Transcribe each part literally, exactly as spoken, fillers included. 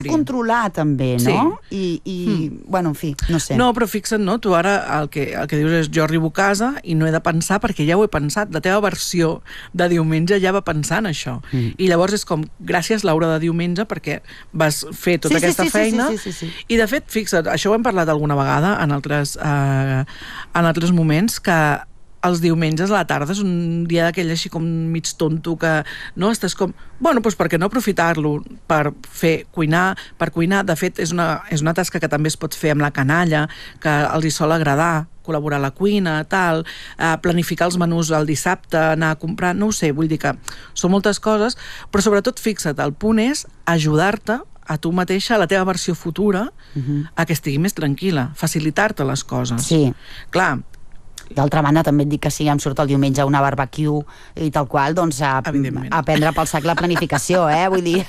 controlar també, no? Sí. I, i mm. bueno, en fi, no sé. No, però fixa't, no? Tu ara el que, el que dius és jo arribo a casa i no he de pensar perquè ja ho he pensat. La teva versió de diumenge ja va pensant això. Mm. I llavors és com, gràcies Laura de diumenge perquè vas fer tota sí, aquesta sí, sí, feina sí, sí, sí, sí. I de fet, fixa't, això ho hem parlat alguna vegada en altres, eh, en altres moments que els diumenges a la tarda és un dia d'aquell així com mig tonto que no estàs com, bueno, doncs per què no aprofitar-lo per fer cuinar, per cuinar, de fet és una, és una tasca que també es pot fer amb la canalla, que els hi sol agradar col·laborar a la cuina, tal, eh, planificar els menús el dissabte, anar a comprar, no ho sé, vull dir que són moltes coses, però sobretot fixa't, el punt és ajudar-te a tu mateixa, a la teva versió futura, uh-huh. a que estigui més tranquil·la, facilitar-te les coses. Sí. Clar, d'altra banda, també et dic que si em surt el diumenge una barbecue i tal qual, doncs a, a prendre pel sac la planificació, eh? Vull dir,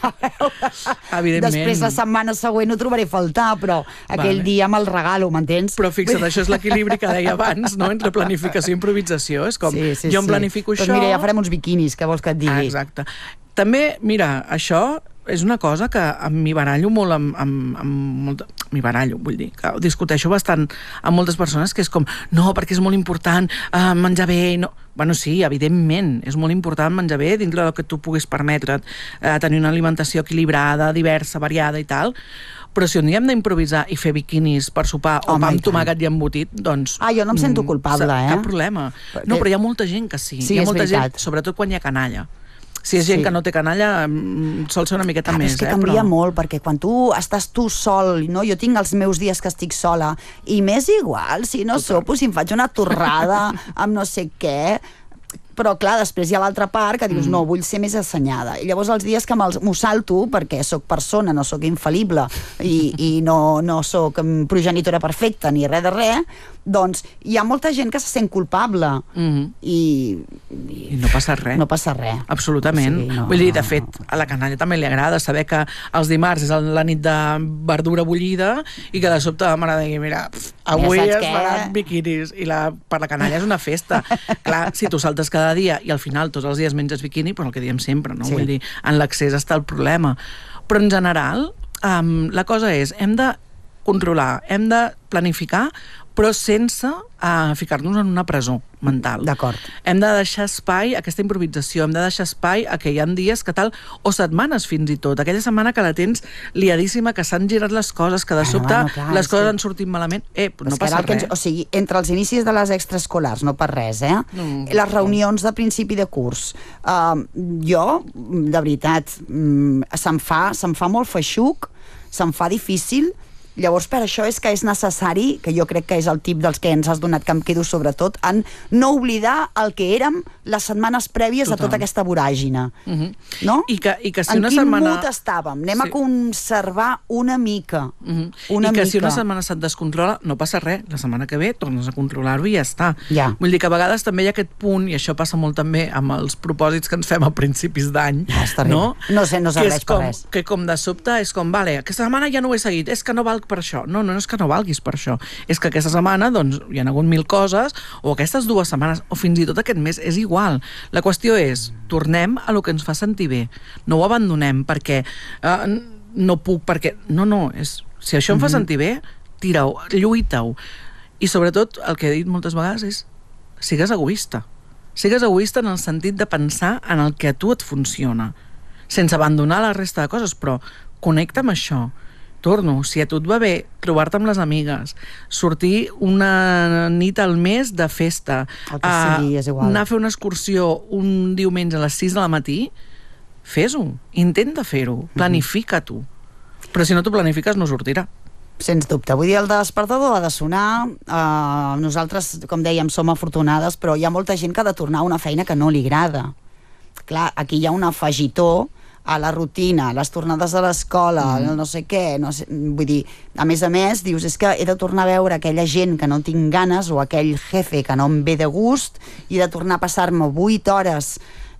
després la setmana següent ho trobaré a faltar, però aquell vale. dia me'l regalo, m'entens? Però fixa't, això és l'equilibri que deia abans, no? Entre planificació i improvisació. És com, sí, sí, jo em planifico sí. això... Doncs mira, ja farem uns biquinis, què vols que et digui? Ah, exacte. També, mira, això és una cosa que m'hi barallo molt amb, amb, amb molta... m'hi barallo, vull dir, que discuteixo bastant amb moltes persones que és com, no, perquè és molt important uh, menjar bé, no... Bueno, sí, evidentment, és molt important menjar bé dintre del que tu puguis permetre't, uh, tenir una alimentació equilibrada, diversa, variada i tal, però si un dia hem d'improvisar i fer biquinis per sopar o pa amb tomàquet i embotit, doncs... Ah, jo no em sento culpable, eh? Cap problema. No, però hi ha molta gent que sí. Sí, hi ha molta és veritat. Gent, sobretot quan hi ha canalla. Si és gent sí. que no té canalla, sol ser una miqueta Clar, més. És que eh, canvia però... molt, perquè quan tu estàs tu sol, no? Jo tinc els meus dies que estic sola, i m'és igual, si no sopo, si em faig una torrada amb no sé què... Però, clar, després hi ha l'altra part que dius, mm. no, vull ser més assenyada. I llavors els dies que m'ho salto, perquè sóc persona, no sóc infal·lible, i, i no, no sóc progenitora perfecta ni res de res, doncs hi ha molta gent que se sent culpable. Mm. I, i... I no passa res. No passa res. Absolutament. O sigui, no, vull dir, de fet, a la canalla també li agrada saber que els dimarts és la nit de verdura bullida i que de sobte la mare digui, mira, pf, avui ja es faran biquinis. I la, per la canalla és una festa. Clar, si tu saltes cada dia i al final tots els dies menges biquini, però el que diem sempre, no? Sí. Vull dir, en l'accés està el problema. Però en general, um, la cosa és, hem de controlar, hem de planificar, però sense uh, ficar-nos en una presó mental. D'acord. Hem de deixar espai a aquesta improvisació, hem de deixar espai a que hi ha dies que tal, o setmanes fins i tot, aquella setmana que la tens liadíssima, que s'han girat les coses, que de sobte bueno, bueno, clar, les coses sí. han sortit malament, eh, no passa res. Ens, o sigui, entre els inicis de les extraescolars, no per res, eh? No, les reunions de principi de curs, uh, jo, de veritat, um, se'm fa, se'm fa molt feixuc, se'm fa difícil. Llavors, per això és que és necessari, que jo crec que és el tip dels que ens has donat, que em quedo sobretot, en no oblidar el que érem les setmanes prèvies Total. a tota aquesta voràgina. Uh -huh. No? I que, i que si en una quin setmana... mood estàvem? Anem sí. a conservar una mica. Uh -huh. una I que mica. si una setmana se't descontrola, no passa res. La setmana que ve tornes a controlar-ho i ja està. Ja. Vull dir que a vegades també hi ha aquest punt, i això passa molt també amb els propòsits que ens fem a principis d'any. Ja, no? No sé, no serveix per res. Que com de sobte és com, vale, aquesta setmana ja no ho he seguit, és que no val per això. No, no és que no valguis per això. És que aquesta setmana, doncs, hi ha hagut mil coses, o aquestes dues setmanes, o fins i tot aquest mes, és igual. La qüestió és, tornem a lo que ens fa sentir bé. No ho abandonem perquè uh, no puc, perquè... No, no, és... Si això em fa sentir bé, tira-ho, lluita-ho. I sobretot, el que he dit moltes vegades és, sigues egoista. Sigues egoista en el sentit de pensar en el que a tu et funciona, sense abandonar la resta de coses, però connecta amb això. Torno, si a tu et va bé trobar-te amb les amigues, sortir una nit al mes de festa, el que sigui, és igual. Anar a fer una excursió un diumenge a les sis del matí, fes-ho, intenta fer-ho, planifica-t'ho. Però si no t'ho planifiques no sortirà. Sens dubte. Vull dir, el despertador ha de sonar. Uh, nosaltres, com dèiem, som afortunades, però hi ha molta gent que ha de tornar a una feina que no li agrada. Clar, aquí hi ha un afegitó a la rutina, a les tornades a l'escola, mm. no sé què, no sé, vull dir, a més a més, dius, és que he de tornar a veure aquella gent que no tinc ganes o aquell jefe que no em ve de gust i he de tornar a passar-me vuit hores.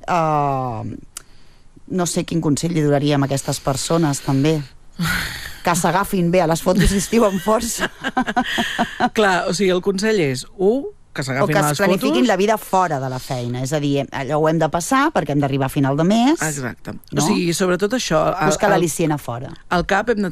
Uh, no sé quin consell li donaríem a aquestes persones, també. Que s'agafin bé a les fotos d'estiu amb força. Clar, o sigui, el consell és, u, que o s'agafin que les es planifiquin fotos. la vida fora de la feina. És a dir, allò ho hem de passar perquè hem d'arribar a final de mes. Exacte. No? O sigui, sobretot això... Buscar l'al·licient a fora. Al cap hem de